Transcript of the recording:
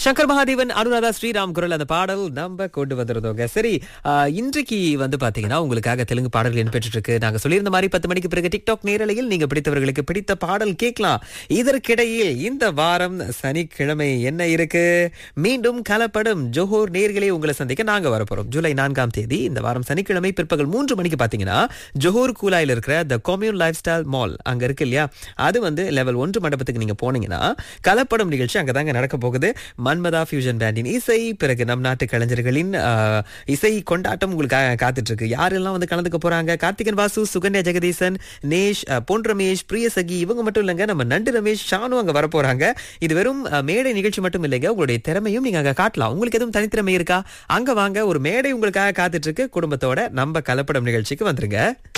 சங்கர் மகாதேவன், அனுராதா ஸ்ரீராம் குரல் அந்த பாடல் நம்ம கொண்டு வந்துருந்தோங்க. சரி, இன்றைக்கு வந்து பாத்தீங்கன்னா உங்களுக்காக தெலுங்கு பாடல்கள் இடம்பெற்று இருக்கு. நாங்க சொல்லியிருந்த மாதிரி 10 மணிக்கு பிறகு டிக்டாக் நேரலையில் நீங்க பிடித்தவர்களுக்கு பிடித்த பாடல் கேட்கலாம். இதற்கிடையில் இந்த வாரம் சனிக்கிழமை என்ன இருக்கு? மீண்டும் கலப்படும் ஜோஹர் நேர்களே உங்களை சந்திக்க நாங்க வரப்போறோம். ஜூலை 4ஆம் தேதி இந்த வாரம் சனிக்கிழமை பிற்பகல் 3 மணிக்கு பாத்தீங்கன்னா ஜோஹர் கூலாயில் இருக்கிற த கொம்யூன் லைஃப் ஸ்டைல் மால் அங்க இருக்கு இல்லையா, அது வந்து லெவல் 1 மண்டபத்துக்கு நீங்க போனீங்கன்னா கலப்படும் நிகழ்ச்சி அங்கதாங்க நடக்க போகுது. மன்மதா ஃபியூஷன் பேண்டின் இசை, பிறகு நம் நாட்டு கலைஞர்களின் இசை கொண்டாட்டம் உங்களுக்கு காத்துட்டு இருக்கு. யாரெல்லாம் வந்து கலந்துக்க போறாங்க? கார்த்திகன் வாசு, சுகன்யா ஜெகதீசன், நேஷ், பொன் ரமேஷ், பிரியசகி, இவங்க மட்டும் இல்லைங்க, நம்ம நண்டு ரமேஷ், ஷானு அங்க வர போறாங்க. இது வெறும் மேடை நிகழ்ச்சி மட்டும் இல்லைங்க, உங்களுடைய திறமையும் நீங்க அங்க காட்டலாம். உங்களுக்கு எதுவும் தனித்திறமை இருக்கா? அங்க வாங்க, ஒரு மேடை உங்களுக்காக காத்துட்டு இருக்கு. குடும்பத்தோட நம்ம கலப்படம் நிகழ்ச்சிக்கு வந்துருங்க.